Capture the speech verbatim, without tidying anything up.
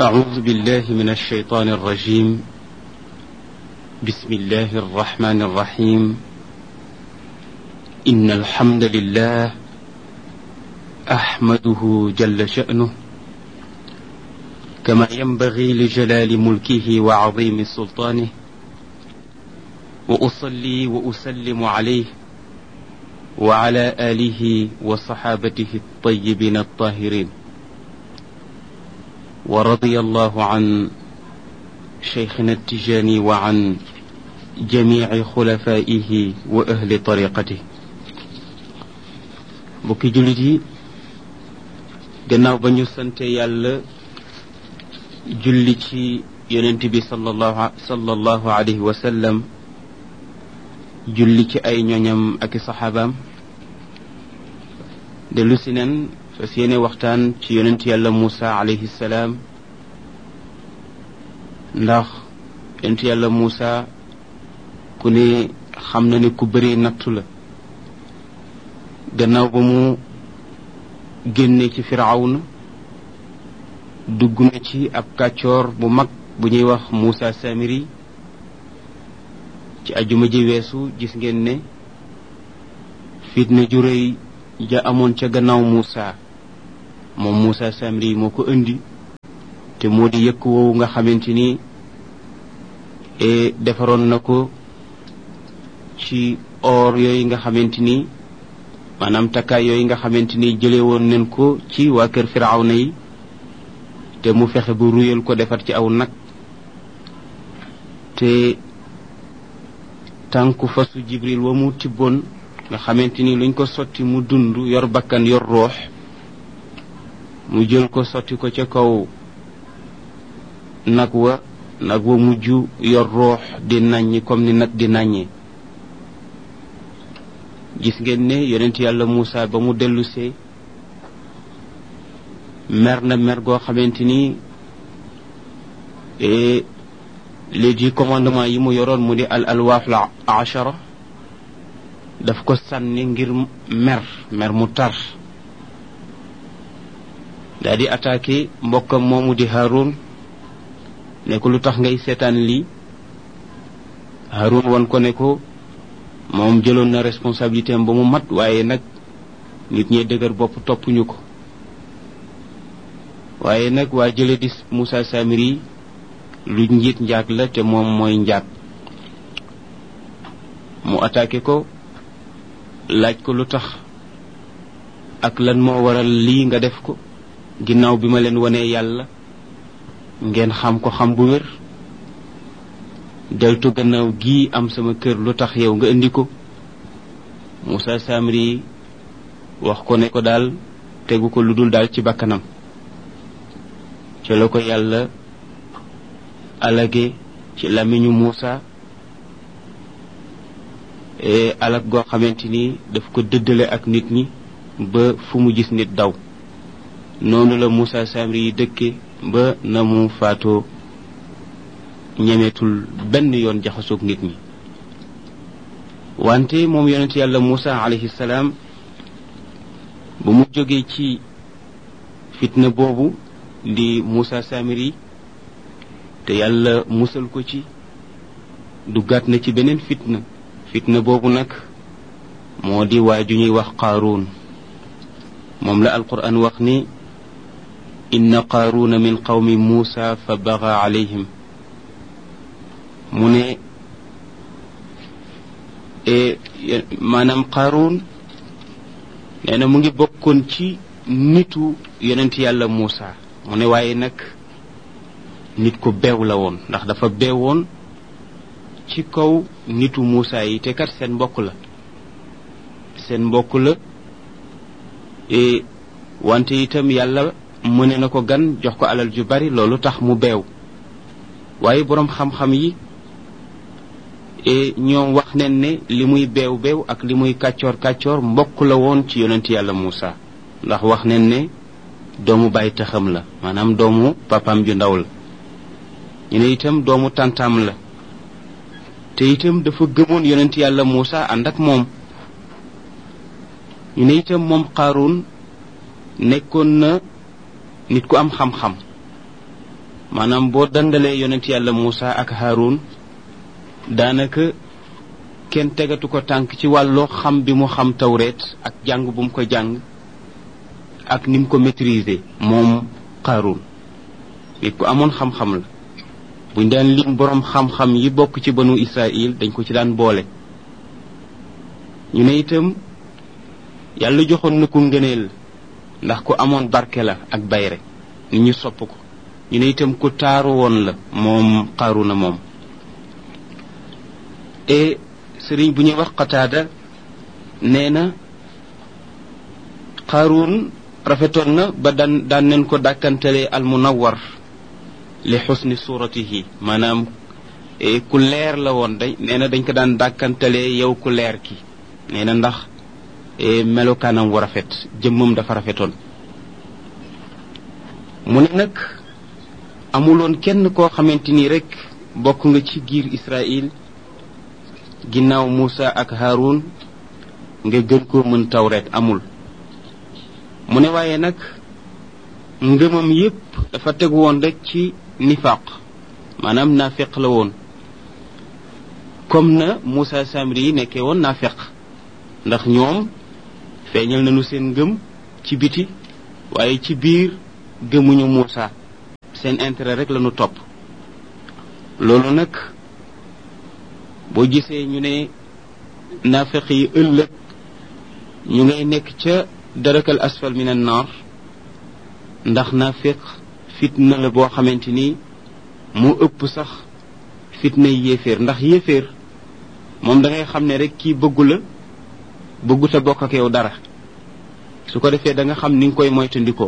أعوذ بالله من الشيطان الرجيم. بسم الله الرحمن الرحيم. إن الحمد لله أحمده جل شأنه كما ينبغي لجلال ملكه وعظيم سلطانه، وأصلي وأسلم عليه وعلى آله وصحابته الطيبين الطاهرين، ورضي الله عن شيخنا التجاني وعن جميع خلفائه وأهل طريقته. bokki jullit yi, gannaaw ba ñu sante yàlla julli ci yonent bi sallallahu sallallahu alayhi wa sallam, julli ci ay ñoñam ak i saxaabaam, dellu si nen fas yéene waxtaan ci yonent yàlla Muusa alayhi salaam, ndax yonent yàlla Muusa ku ne xam na ne ku bëri nattu la. gannaaw ba mu génne ci Firawna, dugg na ci ab kàccoor bu mag bu ñuy wax Muusa Samiri. ci ajuma ji weesu gis ngeen ne fitna ju rëy ja amoon ca gannaaw Muusa moom Muusa Samiri moo ko indi, te moo di yëkk woowu nga xamante ni e defaroon na ko ci or yooyu nga xamante ni maanaam takkaay yooyu nga xamante ni jële woon nañ ko ci waa kër Firawna yi, te mu fexe bu ruyal ko defar ci aw nag, te tànku fasu Jibril wa mu tibboon nga xamante ni luñ ko sotti mu dund yor bakkan yor roox, mu jël ko sotti ko ca kaw nag wa nag wa mujj yor roox di nàññi comme ni nag di nàññee. gis ngeen ne yonent yàlla Muusa ba mu dellusee mer na mer goo xamante ni léegi commandement yi mu yoroon mu di al alwaaf la achara daf ko sànni ngir mer mer mu tar, daa di attaqué mbokkam moomu di Haroun ne ko lu tax ngay seetaan lii. Haroun wan ko ne ko moom jëloon na responsabilité am ba mu mat, waaye nag nit ñee dëgër bopp toppuñu ko. waaye nag waa jële di Muusa Samiri lu njiit njaag la, te moom mooy njaag. mu attaqué ko laaj ko lu tax ak lan moo waral lii nga def ko, ginnaaw bi ma leen wanee yàlla ngeen xam ko xam bu wér. deltu gannaaw gii am sama kër, lu tax yow nga indi ko. Muusa Samiri wax ko ne ko daal tegu ko lu dul daal ci bakkanam. ci la ko yàlla alage ci làmmiñu Muusa, alag goo xamante ni daf ko dëddale ak nit ñi ba fu mu gis nit daw. noonu la Muusa Samiri yi dëkke ba na mu faatoo, ñemeetul benn yoon jaxasoog nit ñi. wante moom yonent yàlla Muusa alayhi salaam bu mu jógee ci fitna boobu di Muusa Samiri te yàlla musal ko ci, duggaat na ci beneen fitna. fitna boobu nag moo di waa ju ñuy wax Qaaruun. moom la alquran wax ni inna Qaaruuna min qawmi Muusa fa baga alayhim. mu ne maanaam Qaaruun nee na mu ngi bokkoon ci nitu yonent yàlla Muusa. mu ne waaye nag nit ko beew la woon, ndax dafa beewoon ci kaw nitu Muusa yi, te kat seen mbokk la seen mbokk la e wante itam yàlla mëne na ko gan, jox ko alal ju bari, loolu tax mu beew. waaye boroom xam-xam yi e ñoom wax nañ ne li muy beew beew ak li muy kàccoor kàccoor mbokk la woon ci yonent yàlla Muusa, ndax wax nañ ne doomu bàyyi taxam la, maanaam doomu papam ju ndaw la. ñu ne itam doomu tàntaam la, te itam dafa gëmoon yonent yàlla Muusa ànd ak moom. ñu ne itam moom Qaaruun nekkoon na nit ku am xam-xam, maanaam boo dandalee yonent yàlla Muusa ak Haarun daanaka kenn tegatu ko tànk ci wàllu xam bi mu xam tawreet ak jàng bu mu ko jàng ak ni mu ko maîtriser moom Qaaruun nit ku amoon xam-xam la buñ daan lim boroom xam-xam yi bokk ci banu Israël dañ ko ci daan boole ñu ne itam yàlla joxoon na ko ngëneel ndax ku amoon barke la ak bayre nit ñu sopp ko ñu ne itam ku taaru woon la moom Qaaruuna moom e sëriñ bu ñuy wax Qataada nee na Qaaruun rafetoon na ba daan daan nañ ko dàkkantelee al munawwar li xusni suratihi maanaam ku leer la woon day nee na dañ ko daan dàkkantelee yow ku leer ki nee na ndax melokaanam wu rafet jëmmam dafa rafetoon mu ne nag amuloon kenn koo xamante ni rek bokk nga ci giir Israël ginnaaw Muusa ak Haarun nga gën koo mën tawreet amul mu ne waaye nag ngëmam yépp dafa tegu woon rek ci nifaq maanaam naafiq la woon comme na Muusa Samiri yi nekkee woon naafiq ndax ñoom feeñal nañu seen ngëm ci biti waaye ci biir gëmuñu Muusa seen intérêt rek lañu topp loolu nag boo gisee ñu ne naafiq yi ëllëg ñu ngay nekk ca darakal asfal min an nar ndax naafiq fitna la boo xamante ni mu ëpp sax fitna yéeféer ndax yéeféer moom da ngay xam ne rek kii bëggu la bëggu ta bokk ak yow dara su ko defee da nga xam ni nga koy moytandikoo